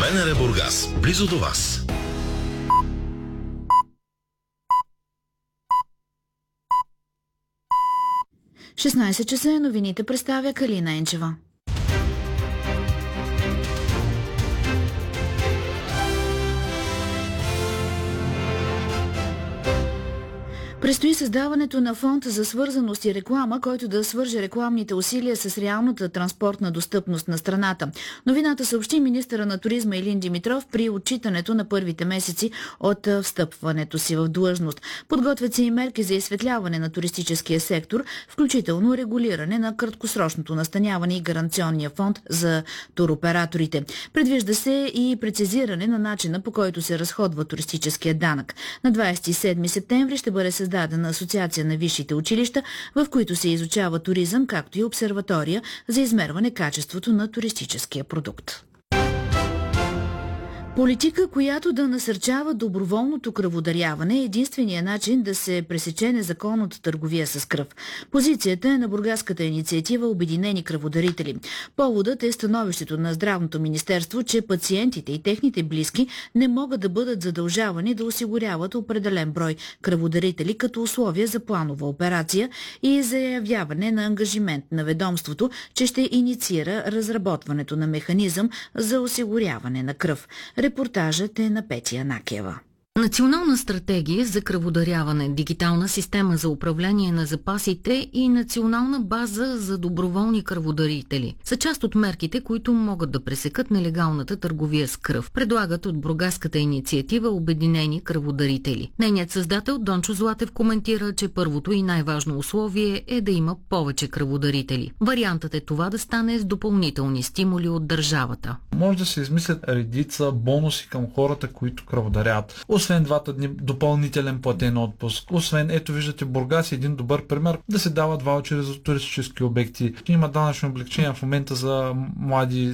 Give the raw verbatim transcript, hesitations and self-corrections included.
БНР Бургас, близо до вас. шестнайсет часа новините представя Калина Енчева. Предстои създаването на фонд за свързаност и реклама, който да свърже рекламните усилия с реалната транспортна достъпност на страната. Новината съобщи министъра на туризма Илин Димитров при отчитането на първите месеци от встъпването си в длъжност. Подготвят се и мерки за изсветляване на туристическия сектор, включително регулиране на краткосрочното настаняване и гаранционния фонд за туроператорите. Предвижда се и прецизиране на начина, по който се разходва туристическия данък. На двадесет и седми септември ще бъде създадена създадена асоциация на висшите училища, в които се изучава туризъм, както и обсерватория за измерване качеството на туристическия продукт. Политика, която да насърчава доброволното кръводаряване, е единствения начин да се пресече незаконната търговия с кръв. Позицията е на бургаската инициатива Обединени кръводарители. Поводът е становището на Здравното министерство, че пациентите и техните близки не могат да бъдат задължавани да осигуряват определен брой кръводарители като условие за планова операция и заявяване на ангажимент на ведомството, че ще инициира разработването на механизъм за осигуряване на кръв. Репортажът е на Петя Накева. Национална стратегия за кръводаряване, дигитална система за управление на запасите и национална база за доброволни кръводарители са част от мерките, които могат да пресекат нелегалната търговия с кръв. Предлагат от бургаската инициатива Обединени кръводарители. Нейният създател Дончо Златев коментира, че първото и най-важно условие е да има повече кръводарители. Вариантът е това да стане с допълнителни стимули от държавата. Може да се измислят редица бонуси към хората, които кръводаряват. Освен двата дни допълнителен платен отпуск, освен, ето виждате, Бургас е един добър пример, да се дават ваучери за туристически обекти. Има данъчни облегчения в момента за млади